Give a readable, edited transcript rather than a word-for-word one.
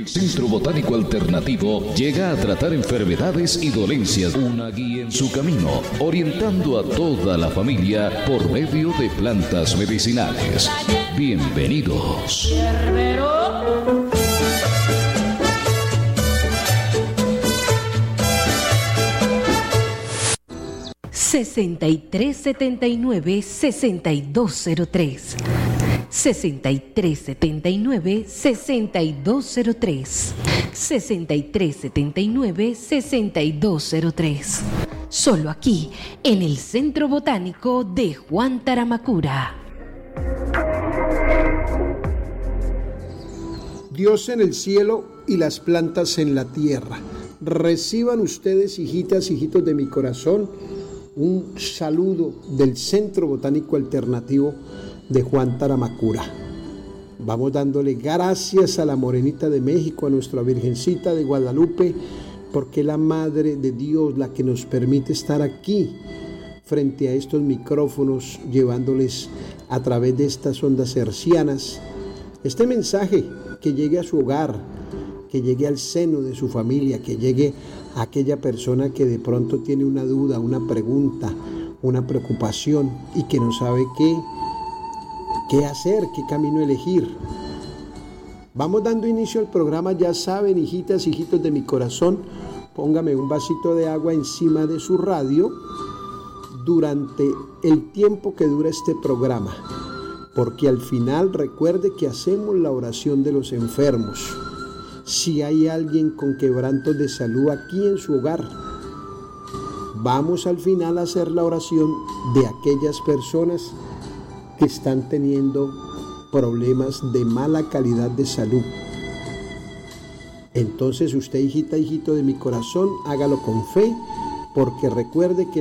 El Centro Botánico Alternativo llega a tratar enfermedades y dolencias, una guía en su camino, orientando a toda la familia por medio de plantas medicinales. Bienvenidos. 6379-6203. 6379-6203. 6379-6203. Solo aquí, en el Centro Botánico de Juan Taramacura. Dios en el cielo y las plantas en la tierra. Reciban ustedes, hijitas, hijitos de mi corazón, un saludo del Centro Botánico Alternativo de Juan Taramacura. Vamos dándole gracias a la Morenita de México, a nuestra Virgencita de Guadalupe, porque es la Madre de Dios la que nos permite estar aquí frente a estos micrófonos, llevándoles a través de estas ondas hercianas este mensaje, que llegue a su hogar, que llegue al seno de su familia, que llegue a aquella persona que de pronto tiene una duda, una pregunta, una preocupación y que no sabe qué hacer, qué camino elegir. Vamos dando inicio al programa. Ya saben, hijitas, hijitos de mi corazón, póngame un vasito de agua encima de su radio durante el tiempo que dura este programa, porque al final recuerde que hacemos la oración de los enfermos. Si hay alguien con quebrantos de salud aquí en su hogar, vamos al final a hacer la oración de aquellas personas que están teniendo problemas de mala calidad de salud. Entonces usted, hijita, hijito de mi corazón, hágalo con fe, porque recuerde que